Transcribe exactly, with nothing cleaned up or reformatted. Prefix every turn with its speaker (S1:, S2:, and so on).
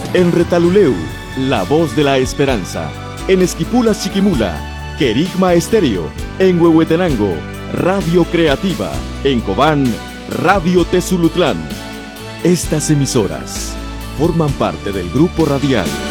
S1: En Retaluleu, La Voz de la Esperanza. En Esquipula, Chiquimula, Querigma Estéreo. En Huehuetenango, Radio Creativa. En Cobán, Radio Tezulutlán. Estas emisoras forman parte del Grupo Radial